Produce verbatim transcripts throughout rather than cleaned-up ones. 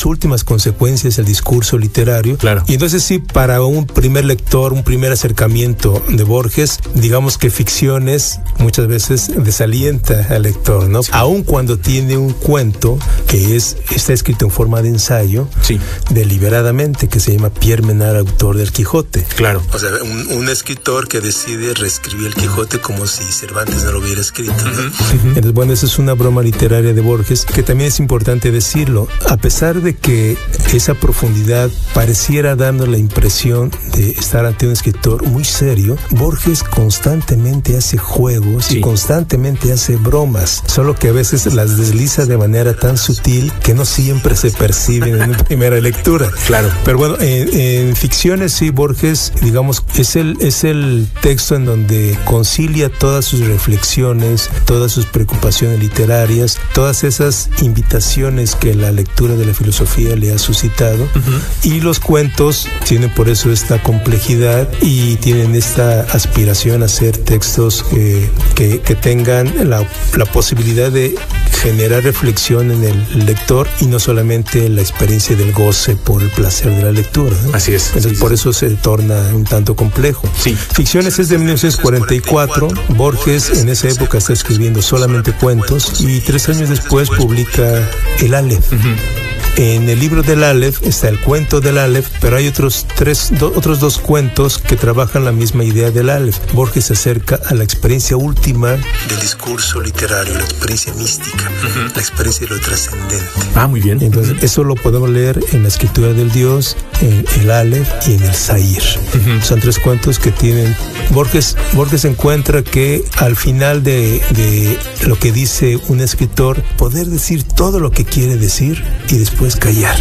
sus últimas consecuencias el discurso literario. Claro. Y entonces sí, para un primer lector, un primer acercamiento de Borges, digamos que Ficciones muchas veces desalienta al lector, ¿no? Sí. Aun cuando tiene un cuento que es está escrito en forma de ensayo, sí, deliberadamente, que se llama Pierre Menard, autor del Quijote. Claro. O sea, un, un escritor que decide reescribir el Quijote como si Cervantes no lo hubiera escrito, ¿no? Uh-huh. Uh-huh. Entonces, bueno, esa es una broma literaria de Borges, que también es importante decirlo. A pesar de que esa profundidad pareciera dando la impresión de estar ante un escritor muy serio, Borges constantemente hace juegos, sí, y constantemente hace bromas, solo que a veces las desliza de manera tan sutil que no siempre se perciben en una primera lectura. Claro. Pero bueno, en, en Ficciones sí, Borges, digamos, es el, es el texto en donde concilia todas sus reflexiones, todas sus preocupaciones literarias, todas esas invitaciones que la lectura de la filosofía le ha suscitado. Uh-huh. Y los cuentos tienen por eso esta complejidad y tienen esta aspiración a ser textos eh, que, que tengan la, la posibilidad de generar reflexión en el lector y no solamente la experiencia del goce por el placer de la lectura, ¿no? Así es. Entonces, sí, por sí. eso se torna un tanto complejo. Sí. Ficciones es de mil novecientos cuarenta y cuatro. Borges en esa época está escribiendo solamente cuentos y tres años después publica El Aleph. Uh-huh. En el libro del Aleph está el cuento del Aleph, pero hay otros tres, do, otros dos cuentos que trabajan la misma idea del Aleph. Borges se acerca a la experiencia última del discurso literario, la experiencia mística, uh-huh, la experiencia de lo trascendente. Ah, muy bien. Entonces, uh-huh, eso lo podemos leer en la escritura del Dios, en el Aleph y en el Zahir. Uh-huh. Son tres cuentos que tienen... Borges, Borges encuentra que al final de, de lo que dice un escritor, poder decir todo lo que quiere decir y después callar.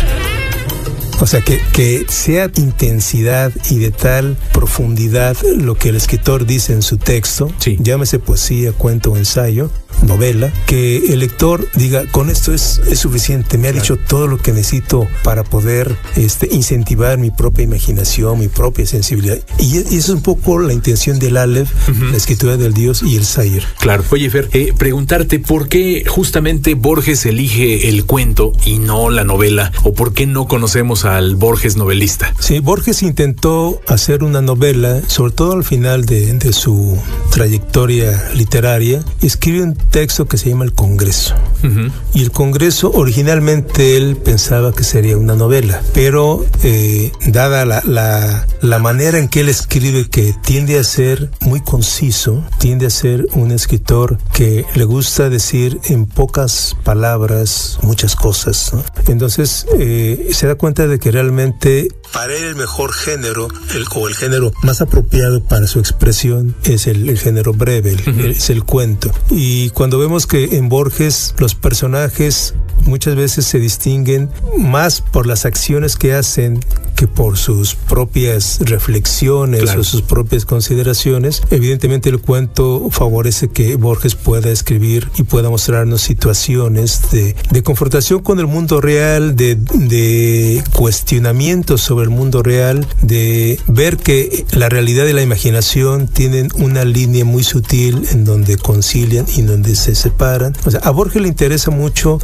O sea, que, que sea intensidad y de tal profundidad lo que el escritor dice en su texto, sí, llámese poesía, cuento o ensayo, novela, que el lector diga, con esto es, es suficiente, me ha dicho todo lo que necesito para poder este, incentivar mi propia imaginación, mi propia sensibilidad. Y, y esa es un poco la intención del Aleph, uh-huh, la escritura del Dios y el Zahir. Claro. Oye, Fer, eh, preguntarte por qué justamente Borges elige el cuento y no la novela, o por qué no conocemos al Borges novelista. Sí, Borges intentó hacer una novela, sobre todo al final de, de su trayectoria literaria, escribe un texto que se llama El Congreso. Uh-huh. Y el Congreso, originalmente él pensaba que sería una novela, pero eh, dada la, la, la manera en que él escribe, que tiende a ser muy conciso, tiende a ser un escritor que le gusta decir en pocas palabras muchas cosas, ¿no? Entonces eh, se da cuenta de que realmente para él el mejor género, el, o el género más apropiado para su expresión, es el, el género breve, el, uh-huh, es el cuento. Y cuando vemos que en Borges los personajes muchas veces se distinguen más por las acciones que hacen que por sus propias reflexiones, claro, o sus propias consideraciones, evidentemente el cuento favorece que Borges pueda escribir y pueda mostrarnos situaciones de, de confrontación con el mundo real, de, de cuestionamientos sobre el mundo real, de ver que la realidad y la imaginación tienen una línea muy sutil en donde concilian y en donde se separan. O sea, a Borges le interesa mucho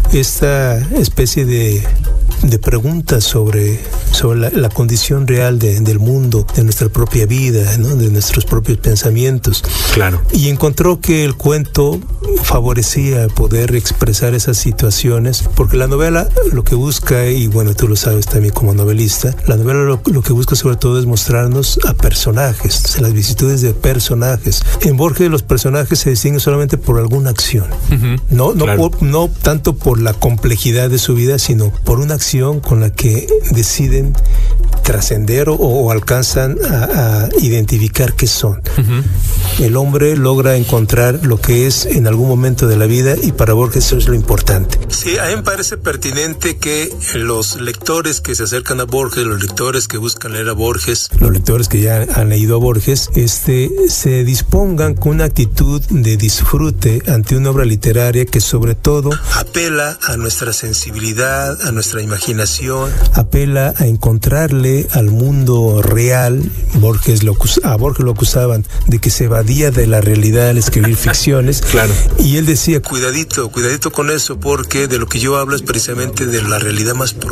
esta especie de de preguntas sobre, sobre la, la condición real de, del mundo, de nuestra propia vida, ¿no? De nuestros propios pensamientos. Claro. Y encontró que el cuento favorecía poder expresar esas situaciones, porque la novela lo que busca, y bueno, tú lo sabes también como novelista, la novela lo, lo que busca sobre todo es mostrarnos a personajes, las vicisitudes de personajes. En Borges los personajes se distinguen solamente por alguna acción, uh-huh, no, no, claro, por, no tanto por la complejidad de su vida, sino por una acción con la que deciden trascender o, o alcanzan a, a identificar qué son. Uh-huh. El hombre logra encontrar lo que es en algún momento de la vida, y para Borges eso es lo importante. Sí, a mí me parece pertinente que los lectores que se acercan a Borges, los lectores que buscan leer a Borges, los lectores que ya han leído a Borges, este, se dispongan con una actitud de disfrute ante una obra literaria que sobre todo apela a nuestra sensibilidad, a nuestra imaginación, apela a encontrarle al mundo real. Borges lo, a Borges lo acusaban de que se evadía de la realidad al escribir ficciones. Claro. Y él decía, cuidadito, cuidadito con eso, porque de lo que yo hablo es precisamente de la realidad más profunda.